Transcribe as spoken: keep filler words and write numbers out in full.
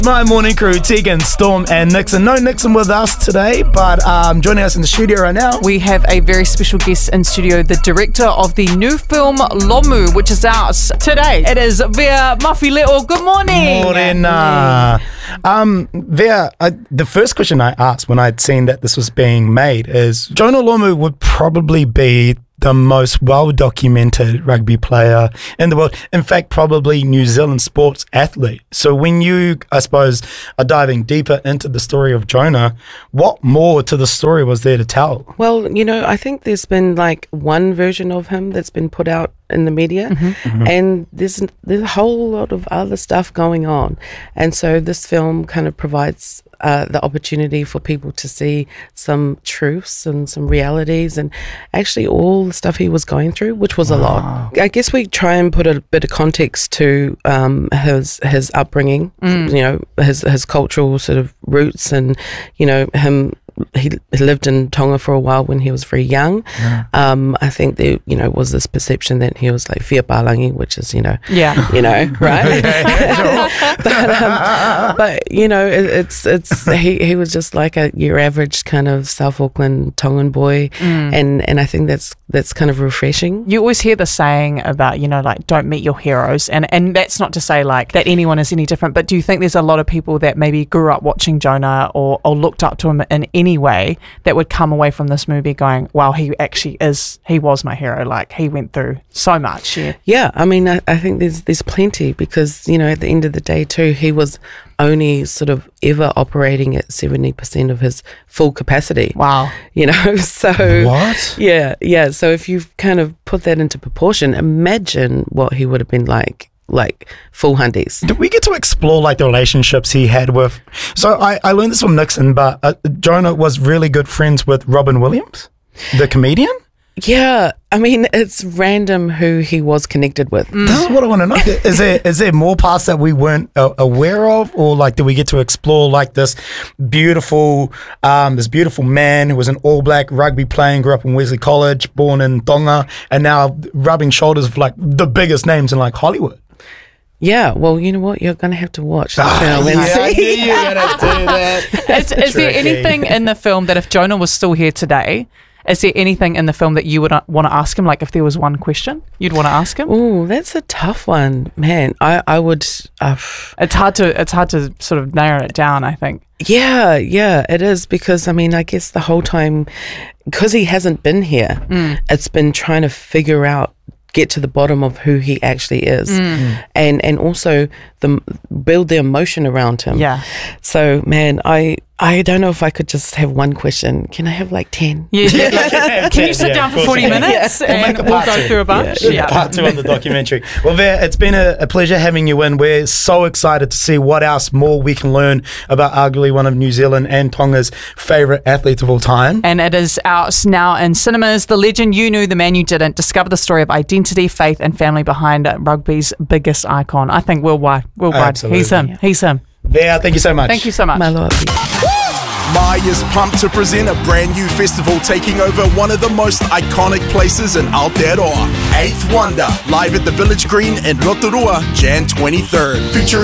My morning crew, Tegan, Storm and Nixon. No Nixon with us today, but um, joining us in the studio right now, we have a very special guest in studio, the director of the new film Lomu, which is out today. It is Vea Mawhileo. Good morning. Morena. Um, Vea, uh, the first question I asked when I'd seen that this was being made is, Jonah Lomu would probably be the most well-documented rugby player in the world. In fact, probably New Zealand sports athlete. So when you, I suppose, are diving deeper into the story of Jonah, what more to the story was there to tell? Well, you know, I think there's been like one version of him that's been put out in the media, mm-hmm. Mm-hmm. and there's, there's a whole lot of other stuff going on. And so this film kind of provides uh, the opportunity for people to see some truths and some realities and actually all the stuff he was going through, which was wow. a lot. I guess we try and put a bit of context to um, his his upbringing, mm. you know, his his cultural sort of roots, and you know him. He, he lived in Tonga for a while when he was very young. Yeah. Um, I think there, you know, was this perception that he was like Fia Palangi, which is, you know, yeah, you know, right? but, um, but you know, it, it's it's he, he was just like a your average kind of South Auckland Tongan boy, mm. and and I think that's that's kind of refreshing. You always hear the saying about, you know, like don't meet your heroes, and and that's not to say like that anyone is any different. But do you think there's a lot of people that maybe grew up watching Jonah or or looked up to him in any way that would come away from this movie going, wow, he actually is, he was my hero, like he went through so much? Yeah, yeah, I mean, I, I think there's there's plenty, because, you know, at the end of the day too, he was only sort of ever operating at seventy percent of his full capacity. Wow. You know, so what? Yeah, yeah. So if you kind of put that into proportion, imagine what he would have been like like full hundies. Did we get to explore like the relationships he had with, so I, I learned this from Nixon, but uh, Jonah was really good friends with Robin Williams, the comedian? Yeah, I mean, it's random who he was connected with. Mm. This is what I want to know. Is there is there more parts that we weren't uh, aware of, or like did we get to explore like this beautiful, um, this beautiful man who was an All Black rugby playing, grew up in Wesley College, born in Tonga, and now rubbing shoulders with like the biggest names in like Hollywood? Yeah, well, you know what? You're going to have to watch the film and yeah, see. You're going to do that. Is, is there anything in the film that if Jonah was still here today, is there anything in the film that you would want to ask him? Like if there was one question you'd want to ask him? Oh, that's a tough one, man. I, I would... Uh, it's hard to it's hard to sort of narrow it down, I think. Yeah, yeah, it is, because, I mean, I guess the whole time, because he hasn't been here, mm. it's been trying to figure out, get to the bottom of who he actually is, mm. and and also the build the emotion around him. Yeah. So man, I I don't know if I could just have one question. Can I have like ten? Yeah. yeah like, can you sit yeah, down for forty minutes yeah. and we'll, we'll go two. through a bunch? Yeah. Yeah. Part two of the documentary. Well, Vea, it's been a, a pleasure having you in. We're so excited to see what else more we can learn about arguably one of New Zealand and Tonga's favourite athletes of all time. And it is out now in cinemas. The legend you knew, the man you didn't. Discover the story of identity, faith and family behind rugby's biggest icon. I think worldwide. Worldwide. Absolutely. He's him. He's him. Vea, thank you so much. Thank you so much. My lord. Maya's pumped to present a brand new festival taking over one of the most iconic places in Aotearoa. Eighth Wonder, live at the Village Green in Rotorua, January twenty-third. Featuring